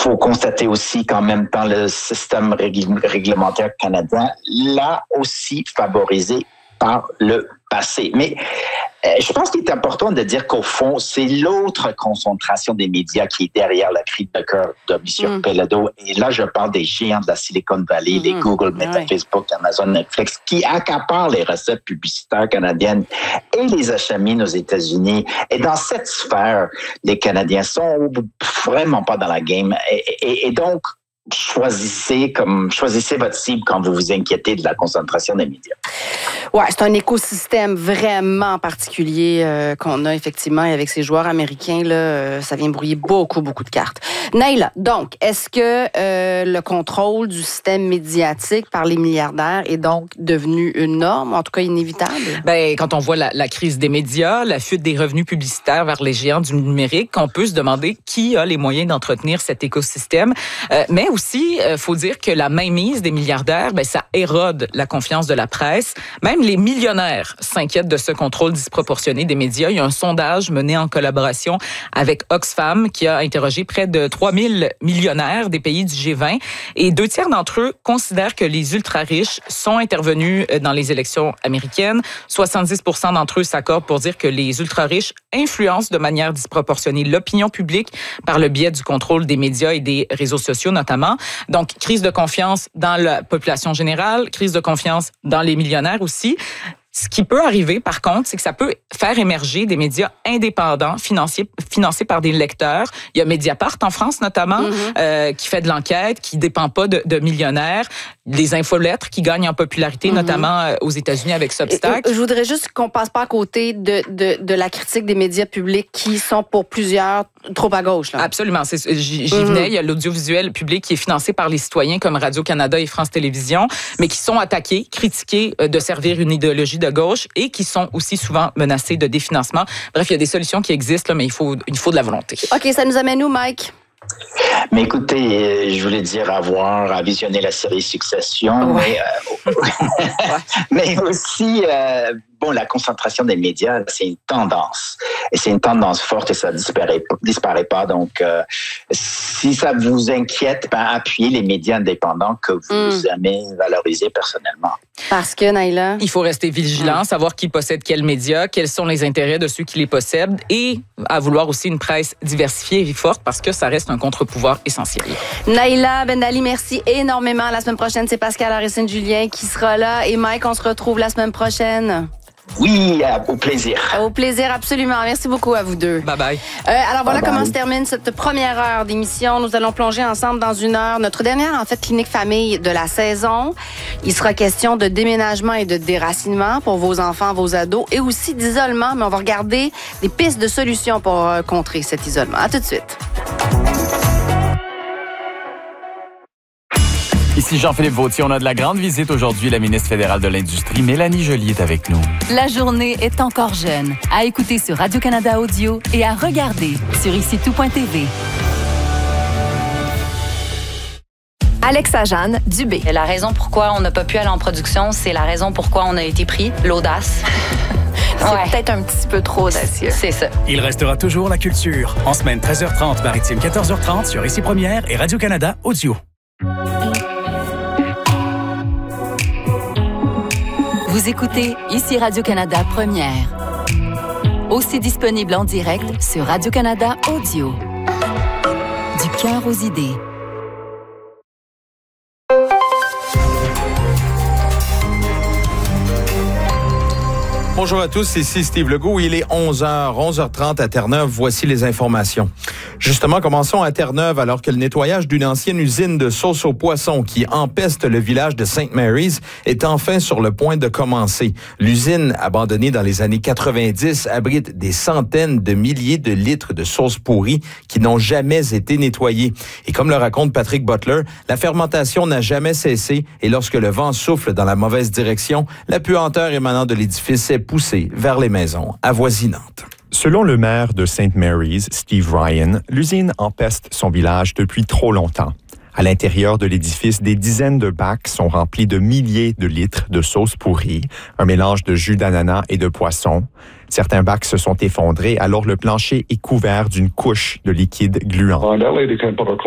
faut constater aussi qu'en même temps, le système réglementaire canadien l'a aussi favorisé par le passé. Mais je pense qu'il est important de dire qu'au fond, c'est l'autre concentration des médias qui est derrière la cri de cœur de M. Pellado. Et là, je parle des géants de la Silicon Valley, les Google, Meta, Facebook, Amazon, Netflix, qui accaparent les recettes publicitaires canadiennes et les achemins aux États-Unis. Et dans cette sphère, les Canadiens sont vraiment pas dans la game. Et donc, choisissez votre cible quand vous vous inquiétez de la concentration des médias. Ouais, c'est un écosystème vraiment particulier qu'on a effectivement avec ces joueurs américains là, ça vient brouiller beaucoup de cartes. Naila, donc est-ce que le contrôle du système médiatique par les milliardaires est donc devenu une norme, en tout cas inévitable? Ben, quand on voit la crise des médias, la fuite des revenus publicitaires vers les géants du numérique, on peut se demander qui a les moyens d'entretenir cet écosystème. Mais aussi, faut dire que la mainmise des milliardaires, ben, ça érode la confiance de la presse. Même les millionnaires s'inquiètent de ce contrôle disproportionné des médias. Il y a un sondage mené en collaboration avec Oxfam qui a interrogé près de 3000 millionnaires des pays du G20 et 2/3 d'entre eux considèrent que les ultra-riches sont intervenus dans les élections américaines. 70% d'entre eux s'accordent pour dire que les ultra-riches influencent de manière disproportionnée l'opinion publique par le biais du contrôle des médias et des réseaux sociaux notamment. Donc, crise de confiance dans la population générale, crise de confiance dans les millionnaires aussi. Ce qui peut arriver, par contre, c'est que ça peut faire émerger des médias indépendants, financés par des lecteurs. Il y a Mediapart en France, notamment, qui fait de l'enquête, qui ne dépend pas de millionnaires. Les infolettres qui gagnent en popularité, notamment aux États-Unis avec Substack. Je voudrais juste qu'on passe pas à côté de la critique des médias publics qui sont pour plusieurs trop à gauche. Là. Absolument. J'y venais. Il y a l'audiovisuel public qui est financé par les citoyens comme Radio-Canada et France Télévisions, mais qui sont attaqués, critiqués de servir une idéologie de gauche et qui sont aussi souvent menacés de définancement. Bref, il y a des solutions qui existent, là, mais il faut de la volonté. OK, ça nous amène où, Mike? Mais écoutez, je voulais dire à visionner la série Succession, mais aussi, la concentration des médias, c'est une tendance. Et c'est une tendance forte et ça disparaît pas. Donc, si ça vous inquiète, appuyez les médias indépendants que vous aimez valoriser personnellement. Parce que, Naila? Il faut rester vigilant, savoir qui possède quels médias, quels sont les intérêts de ceux qui les possèdent et à vouloir aussi une presse diversifiée et forte parce que ça reste un contre-pouvoir essentiel. Naila Ben-Ali, merci énormément. La semaine prochaine, c'est Pascal Harrison-Julien qui sera là. Et Mike, on se retrouve la semaine prochaine. Oui, au plaisir. Au plaisir, absolument. Merci beaucoup à vous deux. Bye-bye. Alors voilà comment se termine cette première heure d'émission. Nous allons plonger ensemble dans une heure. Notre dernière, clinique famille de la saison. Il sera question de déménagement et de déracinement pour vos enfants, vos ados et aussi d'isolement. Mais on va regarder des pistes de solutions pour contrer cet isolement. À tout de suite. Ici Jean-Philippe Vautier, on a de la grande visite aujourd'hui. La ministre fédérale de l'Industrie, Mélanie Joly, est avec nous. La journée est encore jeune. À écouter sur Radio-Canada Audio et à regarder sur icitout.tv. Alexa-Jeanne Dubé. La raison pourquoi on n'a pas pu aller en production, c'est la raison pourquoi on a été pris, l'audace. C'est peut-être un petit peu trop audacieux. C'est ça. Il restera toujours la culture. En semaine 13h30, maritime 14h30 sur Ici Première et Radio-Canada Audio. Vous écoutez Ici Radio-Canada Première. Aussi disponible en direct sur Radio-Canada Audio. Du cœur aux idées. Bonjour à tous, ici Steve Legault. Il est 11h30 à Terre-Neuve. Voici les informations. Justement, commençons à Terre-Neuve alors que le nettoyage d'une ancienne usine de sauce aux poissons qui empeste le village de St. Mary's est enfin sur le point de commencer. L'usine, abandonnée dans les années 90, abrite des centaines de milliers de litres de sauce pourrie qui n'ont jamais été nettoyés. Et comme le raconte Patrick Butler, la fermentation n'a jamais cessé et lorsque le vent souffle dans la mauvaise direction, la puanteur émanant de l'édifice est poussée vers les maisons avoisinantes. Selon le maire de St. Mary's, Steve Ryan, l'usine empeste son village depuis trop longtemps. À l'intérieur de l'édifice, des dizaines de bacs sont remplis de milliers de litres de sauce pourrie, un mélange de jus d'ananas et de poisson. Certains bacs se sont effondrés alors le plancher est couvert d'une couche de liquide gluant.